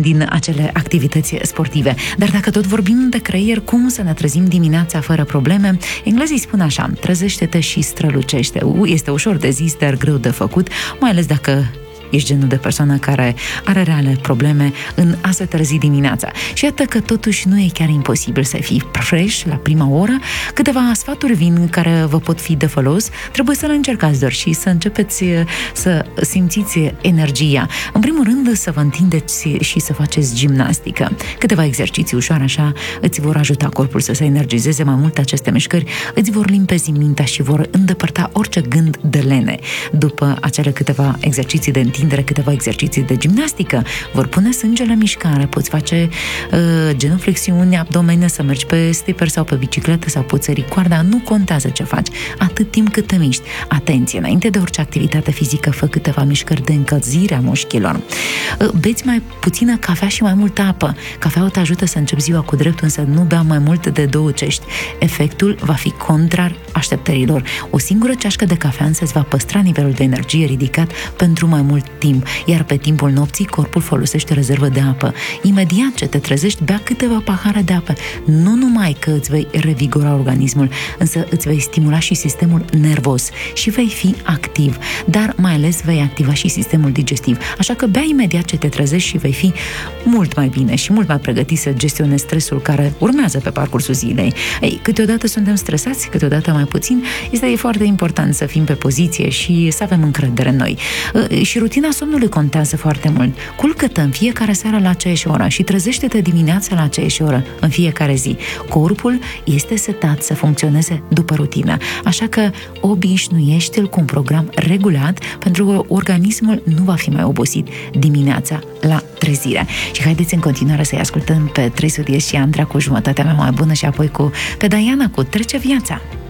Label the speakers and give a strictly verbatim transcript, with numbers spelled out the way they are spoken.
Speaker 1: din acele activități sportive. Dar dacă tot vorbim de creier, cum să ne trezim dimineața fără probleme? Englezii spun așa: trezește-te și strălucește. Este ușor de zis, dar greu de făcut, mai ales dacă ești genul de persoană care are reale probleme în a se trezi dimineața. Și iată că totuși nu e chiar imposibil să fii fresh la prima oră. Câteva sfaturi vin care vă pot fi de folos. Trebuie să le încercați doar și să începeți să simțiți energia. În primul rând, să vă întindeți și să faceți gimnastică. Câteva exerciții ușoare așa îți vor ajuta corpul să se energizeze mai mult. Aceste mișcări îți vor limpezi mintea și vor îndepărta orice gând de lene. După acele câteva exerciții de întindere, câteva exerciții de gimnastică vor pune sângele în mișcare, poți face uh, genuflexiuni abdomene, să mergi pe stepper sau pe bicicletă sau poți sări coarda, nu contează ce faci, atât timp cât te miști. Atenție, înainte de orice activitate fizică, fă câteva mișcări de încălzire a mușchilor. Uh, beți mai puțină cafea și mai multă apă. Cafeaua te ajută să începi ziua cu dreptul, însă nu bea mai mult de două cești. Efectul va fi contrar așteptărilor. O singură ceașcă de cafea însă îți va păstra nivelul de energie ridicat pentru mai mult timp, iar pe timpul nopții corpul folosește rezervă de apă. Imediat ce te trezești, bea câteva pahare de apă. Nu numai că îți vei revigora organismul, însă îți vei stimula și sistemul nervos și vei fi activ, dar mai ales vei activa și sistemul digestiv. Așa că bea imediat ce te trezești și vei fi mult mai bine și mult mai pregătit să gestionezi stresul care urmează pe parcursul zilei. Ei, câteodată suntem stresați, câteodată mai puțin. Este foarte important să fim pe poziție și să avem încredere în noi. Și rutina somnului contează foarte mult. Culcă-te în fiecare seară la aceeași oră și trezește-te dimineața la aceeași oră în fiecare zi. Corpul este setat să funcționeze după rutină, așa că obișnuiește-l cu un program regulat, pentru că organismul nu va fi mai obosit dimineața la trezire. Și haideți în continuare să-i ascultăm pe Trei Sutiezi și Andra cu Jumătatea mea mai bună și apoi cu pe Diana cu Trece viața.